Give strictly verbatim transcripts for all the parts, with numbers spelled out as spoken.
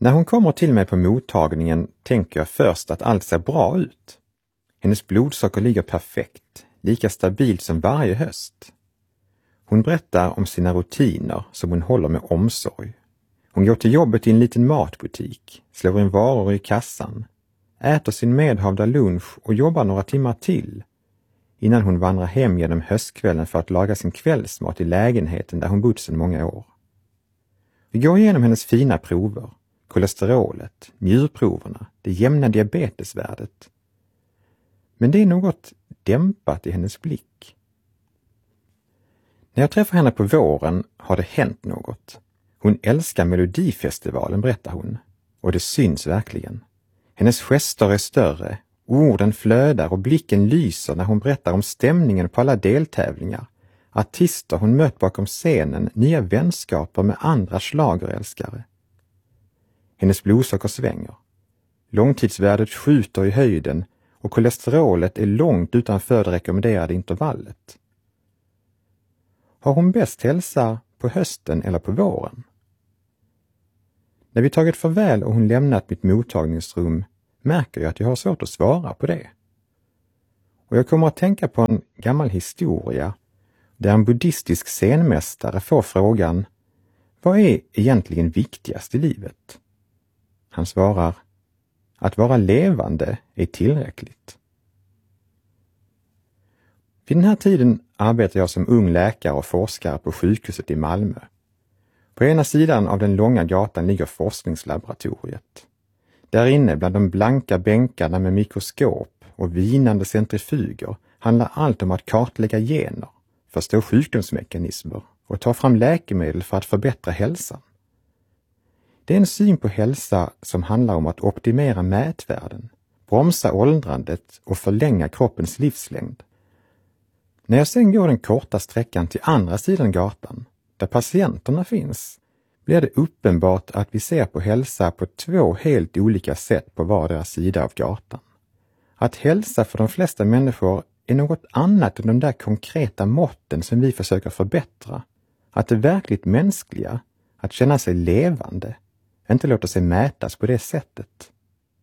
När hon kommer till mig på mottagningen tänker jag först att allt ser bra ut. Hennes blodsocker ligger perfekt, lika stabilt som varje höst. Hon berättar om sina rutiner som hon håller med omsorg. Hon går till jobbet i en liten matbutik, slår in varor i kassan, äter sin medhavda lunch och jobbar några timmar till innan hon vandrar hem genom höstkvällen för att laga sin kvällsmat i lägenheten där hon bott sedan många år. Vi går igenom hennes fina prover, kolesterolet, njurproverna, det jämna diabetesvärdet. Men det är något dämpat i hennes blick. När jag träffar henne på våren har det hänt något. Hon älskar Melodifestivalen, berättar hon. Och det syns verkligen. Hennes gester är större, orden flödar och blicken lyser när hon berättar om stämningen på alla deltävlingar. Artister hon mött bakom scenen, nya vänskaper med andra schlagerälskare. Hennes blodsocker svänger. Långtidsvärdet skjuter i höjden och kolesterolet är långt utanför det rekommenderade intervallet. Har hon bäst hälsa på hösten eller på våren? När vi tagit farväl och hon lämnat mitt mottagningsrum märker jag att jag har svårt att svara på det. Och jag kommer att tänka på en gammal historia där en buddhistisk scenmästare får frågan: vad är egentligen viktigast i livet? Han svarar: att vara levande är tillräckligt. Vid den här tiden arbetar jag som ung läkare och forskare på sjukhuset i Malmö. På ena sidan av den långa gatan ligger forskningslaboratoriet. Där inne bland de blanka bänkarna med mikroskop och vinande centrifuger handlar allt om att kartlägga gener, förstå sjukdomsmekanismer och ta fram läkemedel för att förbättra hälsan. Det är en syn på hälsa som handlar om att optimera mätvärden, bromsa åldrandet och förlänga kroppens livslängd. När jag sen går den korta sträckan till andra sidan gatan, där patienterna finns, blir det uppenbart att vi ser på hälsa på två helt olika sätt på vardera sida av gatan. Att hälsa för de flesta människor är något annat än de där konkreta måtten som vi försöker förbättra. Att det verkligt mänskliga, att känna sig levande, inte låter sig mätas på det sättet.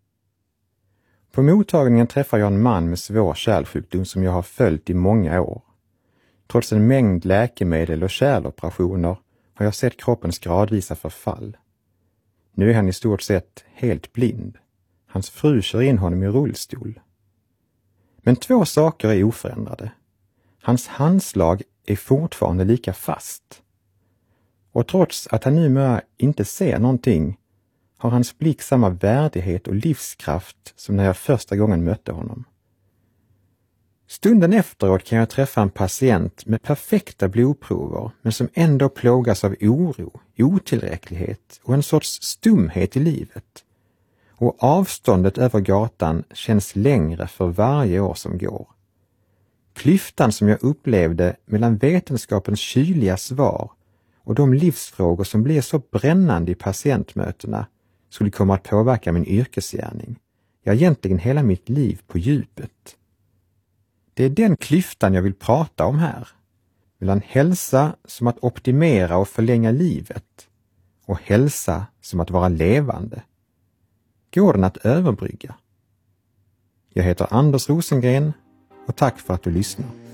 På mottagningen träffar jag en man med svår kärlsjukdom som jag har följt i många år. Trots en mängd läkemedel och kärloperationer har jag sett kroppens gradvisa förfall. Nu är han i stort sett helt blind. Hans fru kör in honom i rullstol. Men två saker är oförändrade. Hans handslag är fortfarande lika fast. Och trots att han numera inte ser någonting har hans blick samma värdighet och livskraft som när jag första gången mötte honom. Stunden efteråt kan jag träffa en patient med perfekta blodprover men som ändå plågas av oro, otillräcklighet och en sorts stumhet i livet. Och avståndet över gatan känns längre för varje år som går. Klyftan som jag upplevde mellan vetenskapens kyliga svar och de livsfrågor som blir så brännande i patientmötena skulle komma att påverka min yrkesgärning, ja egentligen hela mitt liv på djupet. Det är den klyftan jag vill prata om här, mellan hälsa som att optimera och förlänga livet och hälsa som att vara levande. Går den att överbrygga? Jag heter Anders Rosengren och tack för att du lyssnar.